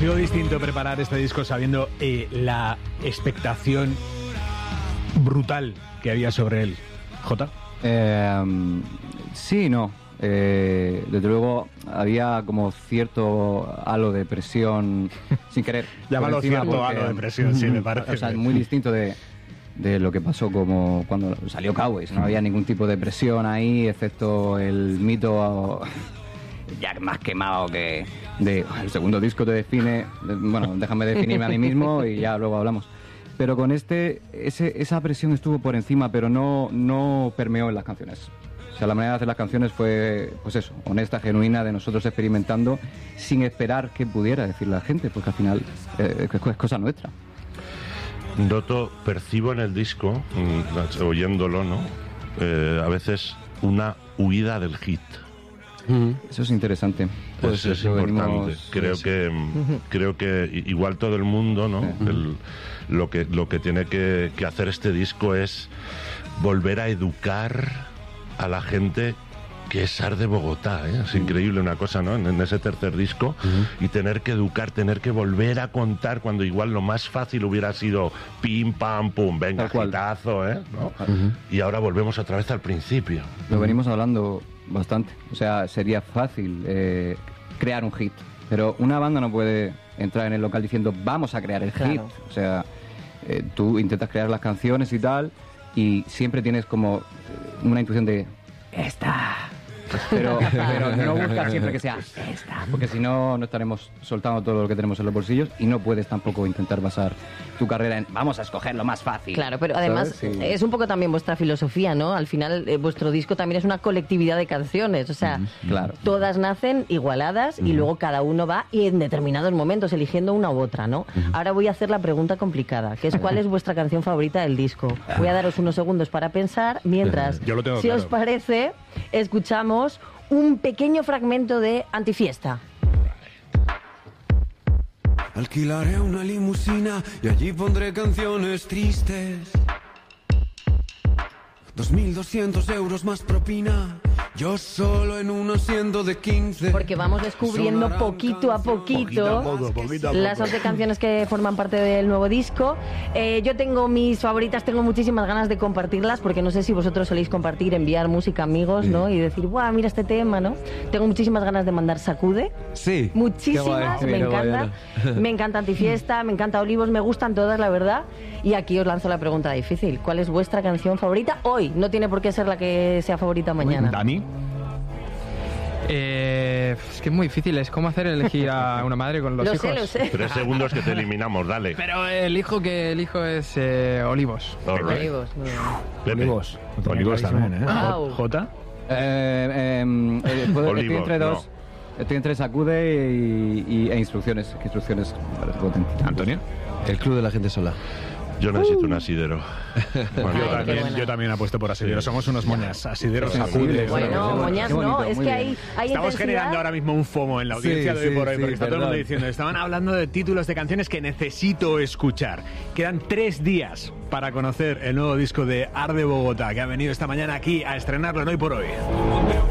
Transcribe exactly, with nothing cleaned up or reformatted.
sido distinto preparar este disco sabiendo eh, la expectación brutal que había sobre él. ¿Jota? Eh, sí, no. Eh, desde luego había como cierto halo de presión sin querer. Llámalo cierto porque, halo de presión, sí, me parece. O sea, muy distinto de, de lo que pasó como cuando salió Cowboys. No había ningún tipo de presión ahí, excepto el mito ya más quemado que de el segundo disco te define. De, bueno, déjame definirme a mí mismo y ya luego hablamos. Pero con este, ese, esa presión estuvo por encima, pero no, no permeó en las canciones. O sea, la manera de hacer las canciones fue, pues eso, honesta, genuina, de nosotros experimentando sin esperar que pudiera decir la gente, porque al final eh, es cosa nuestra. Noto, percibo en el disco, oyéndolo, ¿no? Eh, a veces una huida del hit. Eso es interesante. Pues eso es importante. Venimos, creo sí, que sí. creo que igual todo el mundo, ¿no? Uh-huh. El, lo que lo que tiene que, que hacer este disco es volver a educar a la gente que es Ar de Bogotá, ¿eh? Es increíble una cosa, ¿no? En, en ese tercer disco, uh-huh. y tener que educar, tener que volver a contar cuando igual lo más fácil hubiera sido pim, pam, pum, venga, hitazo, ¿eh? ¿No? Uh-huh. Y ahora volvemos otra vez al principio. Lo venimos hablando bastante, o sea, sería fácil eh, crear un hit, pero una banda no puede entrar en el local diciendo vamos a crear el claro. hit, o sea, eh, tú intentas crear las canciones y tal, y siempre tienes como una intuición de esta, pero, pero no buscas siempre que sea esta, porque si no, no estaremos soltando todo lo que tenemos en los bolsillos y no puedes tampoco intentar basar tu carrera en vamos a escoger lo más fácil. Claro, pero además sí. es un poco también vuestra filosofía, ¿no? Al final, eh, vuestro disco también es una colectividad de canciones, o sea, mm-hmm. claro. todas nacen igualadas mm-hmm. y luego cada uno va y en determinados momentos eligiendo una u otra, ¿no? Mm-hmm. Ahora voy a hacer la pregunta complicada, que es ¿cuál es vuestra canción favorita del disco? Voy a daros unos segundos para pensar, mientras, Yo lo tengo si claro. os parece, escuchamos un pequeño fragmento de Antifiesta. Alquilaré una limusina y allí pondré canciones tristes. Dos mil doscientos euros más propina. Yo solo en un asiento de quince. Porque vamos descubriendo poquito a poquito, poquito, a poco, poquito a poco. las once canciones que forman parte del nuevo disco. Eh, yo tengo mis favoritas, tengo muchísimas ganas de compartirlas, porque no sé si vosotros soléis compartir, enviar música a amigos, sí. ¿no? Y decir, ¡buah, mira este tema!, ¿no? Tengo muchísimas ganas de mandar Sacude. Sí. Muchísimas, me encanta. Me encanta Antifiesta, me encanta Olivos, me gustan todas, la verdad. Y aquí os lanzo la pregunta difícil. ¿Cuál es vuestra canción favorita hoy? No tiene por qué ser la que sea favorita mañana. Dani. Eh, es que es muy difícil, es como hacer elegir a una madre con los lo hijos. Sé, lo sé. Tres segundos que te eliminamos, dale. Pero el hijo que elijo es eh, Olivos. Right. Olivos, muy bien. Olivos. Olivos también, ¿eh? Wow. ¿Jota? Eh, eh, eh, puedo, Olivos, estoy entre dos. No. Estoy entre Sacude y, y, e Instrucciones. Que Instrucciones me parece potente. ¿Antonio? El Club de la Gente Sola. Yo necesito uh. un asidero. Bueno, yo, Ay, también, yo también apuesto por asidero. Sí. Somos unos moñas. Asideros, Sacude. Bueno, moñas no, es que hay, hay Estamos intensidad. generando ahora mismo un FOMO en la audiencia sí, de hoy sí, por hoy, sí, porque está verdad. todo el mundo diciendo, estaban hablando de títulos de canciones que necesito escuchar. Quedan tres días para conocer el nuevo disco de Ar de Bogotá, que ha venido esta mañana aquí a estrenarlo en Hoy por Hoy.